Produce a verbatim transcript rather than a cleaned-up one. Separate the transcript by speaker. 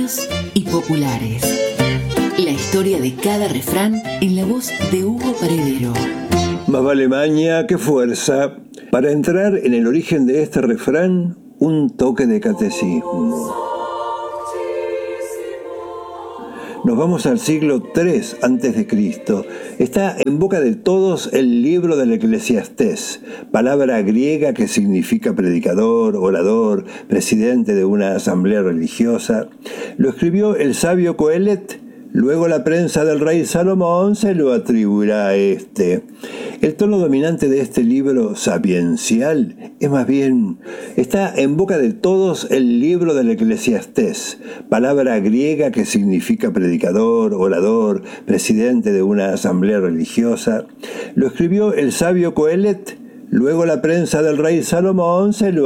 Speaker 1: Propios y populares. La historia de cada refrán en la voz de Hugo Paredero.
Speaker 2: Más vale maña que fuerza. Para entrar en el origen de este refrán, un toque de catecismo. Nos vamos al siglo tres antes de Cristo. Está en boca de todos el libro del Eclesiastés, palabra griega que significa predicador, orador, presidente de una asamblea religiosa. Lo escribió el sabio Coelet. Luego la prensa del rey Salomón se lo atribuirá a este. El tono dominante de este libro sapiencial es más bien, está en boca de todos el libro del Eclesiastés, palabra griega que significa predicador, orador, presidente de una asamblea religiosa. Lo escribió el sabio Coelet. Luego la prensa del rey Salomón se lo